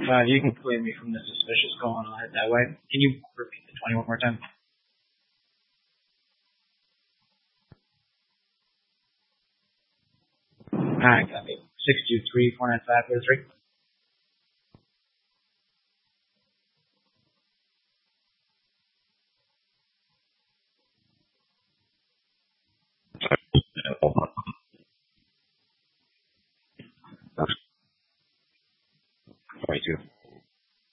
You can clear me from the suspicious call and I'll head that way. Can you repeat the 20 one more time? Alright, copy. 623-495-43.